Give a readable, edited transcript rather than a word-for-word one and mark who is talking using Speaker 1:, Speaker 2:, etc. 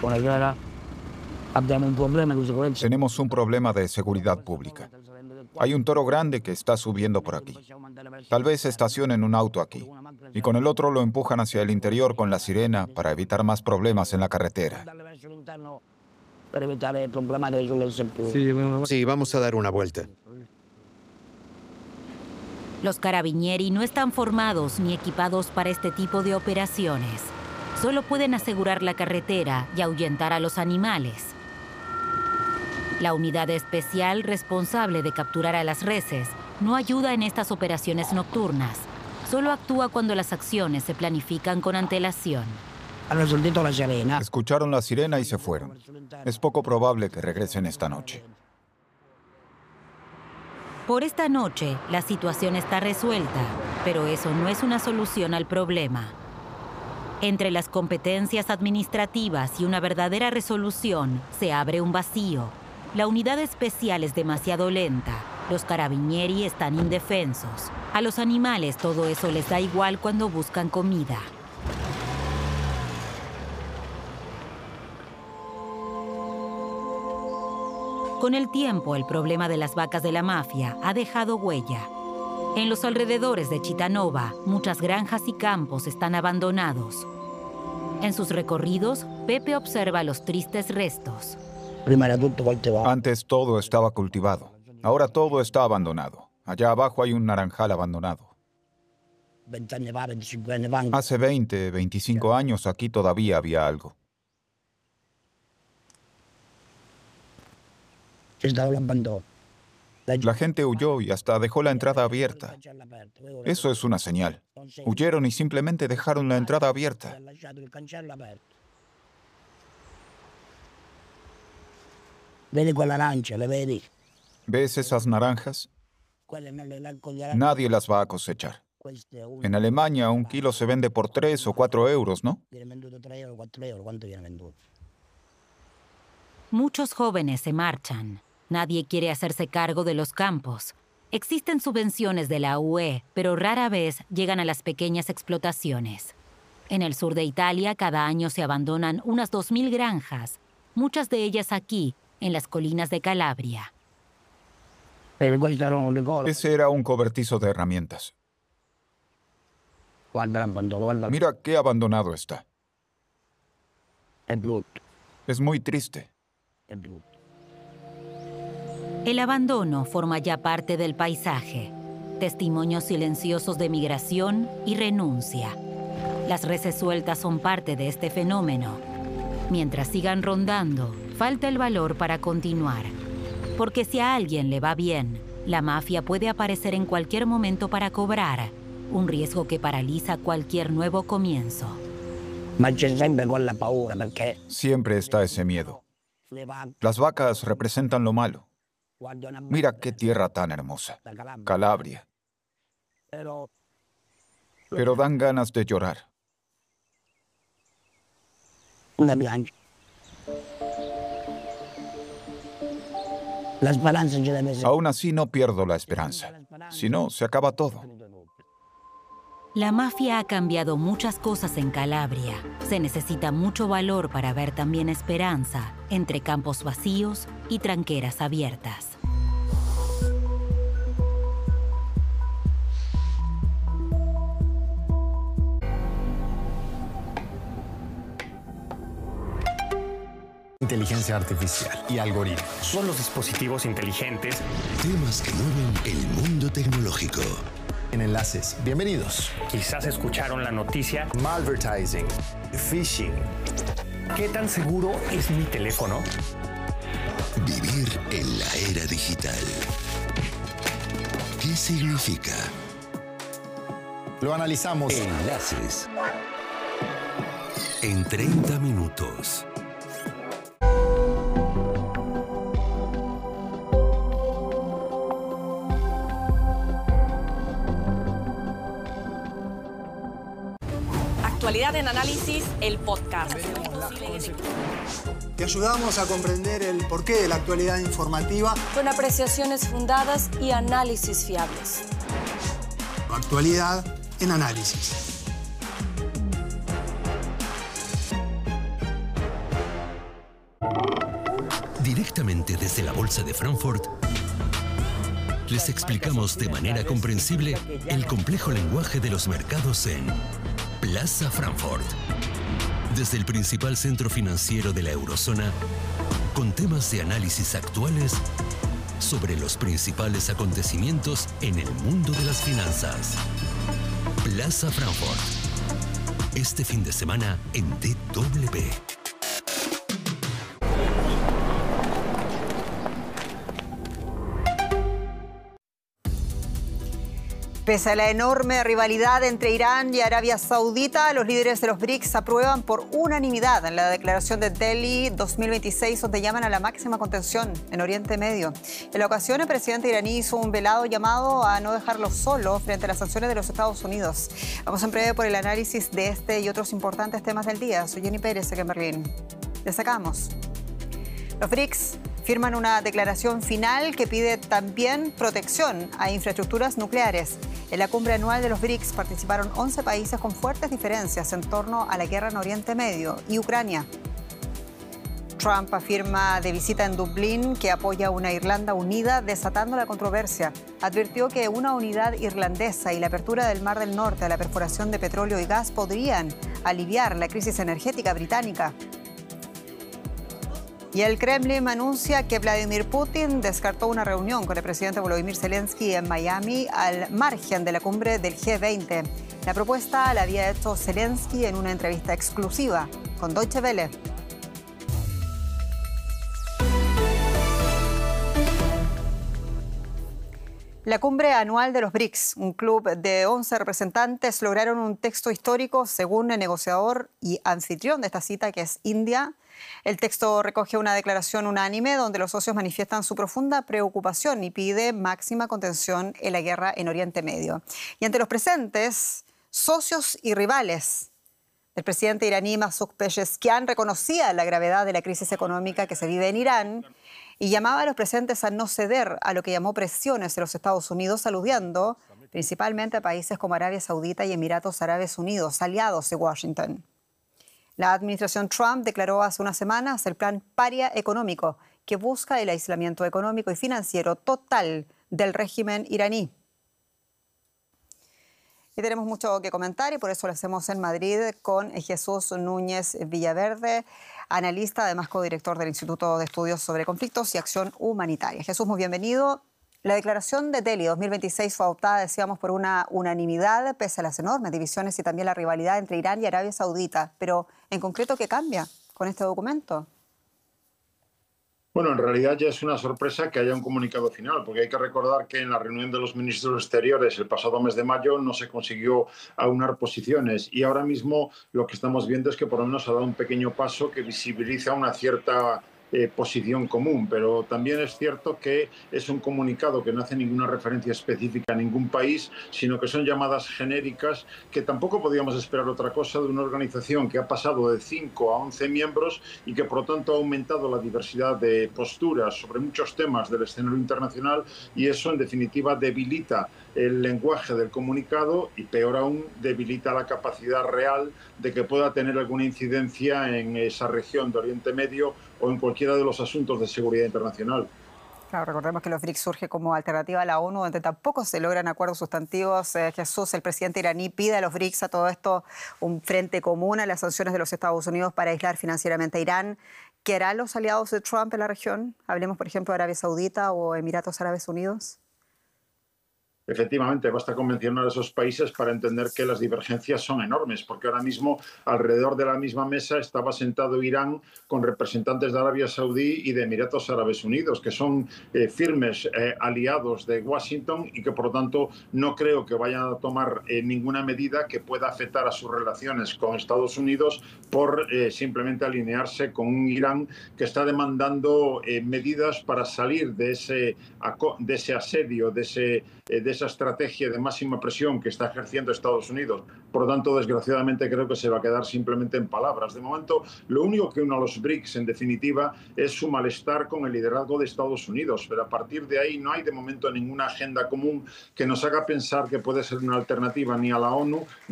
Speaker 1: Tenemos un problema de seguridad pública. Hay un toro grande que está subiendo por aquí. Tal vez estacionen un auto aquí. Y con el otro lo empujan hacia el interior con la sirena para evitar más problemas en la carretera.
Speaker 2: Sí, vamos a dar una vuelta.
Speaker 3: Los carabinieri no están formados ni equipados para este tipo de operaciones. Solo pueden asegurar la carretera y ahuyentar a los animales. La unidad especial responsable de capturar a las reses no ayuda en estas operaciones nocturnas. Solo actúa cuando las acciones se planifican con antelación.
Speaker 1: Escucharon la sirena y se fueron. Es poco probable que regresen esta noche.
Speaker 3: Por esta noche, la situación está resuelta, pero eso no es una solución al problema. Entre las competencias administrativas y una verdadera resolución, se abre un vacío. La unidad especial es demasiado lenta. Los carabinieri están indefensos. A los animales todo eso les da igual cuando buscan comida. Con el tiempo, el problema de las vacas de la mafia ha dejado huella. En los alrededores de Cittànova, muchas granjas y campos están abandonados. En sus recorridos, Pepe observa los tristes restos.
Speaker 1: Antes todo estaba cultivado. Ahora todo está abandonado. Allá abajo hay un naranjal abandonado. Hace 20, 25 años aquí todavía había algo. La gente huyó y hasta dejó la entrada abierta. Eso es una señal. Huyeron y simplemente dejaron la entrada abierta. ¿Ves esas naranjas? Nadie las va a cosechar. En Alemania, un kilo se vende por 3 o 4 euros, ¿no?
Speaker 3: Muchos jóvenes se marchan. Nadie quiere hacerse cargo de los campos. Existen subvenciones de la UE, pero rara vez llegan a las pequeñas explotaciones. En el sur de Italia, cada año se abandonan unas 2.000 granjas, muchas de ellas aquí, en las colinas de Calabria.
Speaker 1: Ese era un cobertizo de herramientas. Mira qué abandonado está. Es muy triste.
Speaker 3: El abandono forma ya parte del paisaje. Testimonios silenciosos de migración y renuncia. Las reses sueltas son parte de este fenómeno. Mientras sigan rondando, falta el valor para continuar. Porque si a alguien le va bien, la mafia puede aparecer en cualquier momento para cobrar, un riesgo que paraliza cualquier nuevo comienzo.
Speaker 1: Siempre está ese miedo. Las vacas representan lo malo. Mira qué tierra tan hermosa. Calabria. Pero dan ganas de llorar. Aún así no pierdo la esperanza. Si no, se acaba todo.
Speaker 3: La mafia ha cambiado muchas cosas en Calabria. Se necesita mucho valor para ver también esperanza entre campos vacíos y tranqueras abiertas.
Speaker 4: Inteligencia artificial y algoritmos.
Speaker 5: Son los dispositivos inteligentes.
Speaker 6: Temas que mueven el mundo tecnológico.
Speaker 4: En Enlaces, bienvenidos.
Speaker 5: Quizás escucharon la noticia.
Speaker 4: Malvertising, phishing.
Speaker 5: ¿Qué tan seguro es mi teléfono?
Speaker 6: Vivir en la era digital. ¿Qué significa?
Speaker 4: Lo analizamos.
Speaker 6: Enlaces. En 30 minutos.
Speaker 7: Actualidad en Análisis, el podcast.
Speaker 8: Te ayudamos a comprender el porqué de la actualidad informativa.
Speaker 7: Con apreciaciones fundadas y análisis fiables.
Speaker 8: Actualidad en Análisis.
Speaker 6: Directamente desde la Bolsa de Frankfurt, les explicamos de manera comprensible el complejo lenguaje de los mercados en Plaza Frankfurt. Desde el principal centro financiero de la eurozona, con temas de análisis actuales sobre los principales acontecimientos en el mundo de las finanzas. Plaza Frankfurt. Este fin de semana en DW.
Speaker 2: Pese a la enorme rivalidad entre Irán y Arabia Saudita, los líderes de los BRICS aprueban por unanimidad la declaración de Delhi 2026, donde llaman a la máxima contención en Oriente Medio. En la ocasión, el presidente iraní hizo un velado llamado a no dejarlo solo frente a las sanciones de los Estados Unidos. Vamos en breve por el análisis de este y otros importantes temas del día. Soy Jenny Pérez, aquí en Berlín. Destacamos. Los BRICS firman una declaración final que pide también protección a infraestructuras nucleares. En la cumbre anual de los BRICS participaron 11 países con fuertes diferencias en torno a la guerra en Oriente Medio y Ucrania. Trump afirma de visita en Dublín que apoya una Irlanda unida, desatando la controversia. Advirtió que una unidad irlandesa y la apertura del Mar del Norte a la perforación de petróleo y gas podrían aliviar la crisis energética británica. Y el Kremlin anuncia que Vladimir Putin descartó una reunión con el presidente Volodymyr Zelensky en Miami al margen de la cumbre del G20. La propuesta la había hecho Zelensky en una entrevista exclusiva con Deutsche Welle. La cumbre anual de los BRICS, un club de 11 representantes, lograron un texto histórico según el negociador y anfitrión de esta cita, que es India. El texto recoge una declaración unánime donde los socios manifiestan su profunda preocupación y pide máxima contención en la guerra en Oriente Medio. Y ante los presentes, socios y rivales, el presidente iraní Masoud Pezeshkian reconocía la gravedad de la crisis económica que se vive en Irán y llamaba a los presentes a no ceder a lo que llamó presiones de los Estados Unidos, aludiendo principalmente a países como Arabia Saudita y Emiratos Árabes Unidos, aliados de Washington. La administración Trump declaró hace unas semanas el plan Paria económico, que busca el aislamiento económico y financiero total del régimen iraní. Y tenemos mucho que comentar y por eso lo hacemos en Madrid con Jesús Núñez Villaverde, analista, además codirector del Instituto de Estudios sobre Conflictos y Acción Humanitaria. Jesús, muy bienvenido. La declaración de Delhi 2026 fue adoptada, decíamos, por una unanimidad, pese a las enormes divisiones y también la rivalidad entre Irán y Arabia Saudita. Pero, en concreto, ¿qué cambia con este documento?
Speaker 9: Bueno, en realidad ya es una sorpresa que haya un comunicado final, porque hay que recordar que en la reunión de los ministros exteriores el pasado mes de mayo no se consiguió aunar posiciones y ahora mismo lo que estamos viendo es que por lo menos ha dado un pequeño paso que visibiliza una cierta posición común, pero también es cierto que es un comunicado que no hace ninguna referencia específica a ningún país, sino que son llamadas genéricas que tampoco podíamos esperar otra cosa de una organización que ha pasado de 5 a 11 miembros y que por lo tanto ha aumentado la diversidad de posturas sobre muchos temas del escenario internacional y eso en definitiva debilita el lenguaje del comunicado y peor aún debilita la capacidad real de que pueda tener alguna incidencia en esa región de Oriente Medio o en cualquiera de los asuntos de seguridad internacional.
Speaker 2: Claro, recordemos que los BRICS surge como alternativa a la ONU, donde tampoco se logran acuerdos sustantivos. Jesús, el presidente iraní pide a los BRICS, a todo esto, un frente común a las sanciones de los Estados Unidos para aislar financieramente a Irán. ¿Qué harán los aliados de Trump en la región? Hablemos, por ejemplo, de Arabia Saudita o Emiratos Árabes Unidos.
Speaker 9: Efectivamente, basta con mencionar a esos países para entender que las divergencias son enormes, porque ahora mismo alrededor de la misma mesa estaba sentado Irán con representantes de Arabia Saudí y de Emiratos Árabes Unidos, que son firmes aliados de Washington y que por lo tanto no creo que vayan a tomar ninguna medida que pueda afectar a sus relaciones con Estados Unidos por simplemente alinearse con un Irán que está demandando medidas para salir de ese asedio, de esa estrategia de máxima presión que está ejerciendo Estados Unidos. Por lo tanto, desgraciadamente, creo que se va a quedar simplemente en palabras. De momento, lo único que une a los BRICS, en definitiva, es su malestar con el liderazgo de Estados Unidos. Pero a partir de ahí no hay, de momento, ninguna agenda común que nos haga pensar que puede ser una alternativa ni a la ONU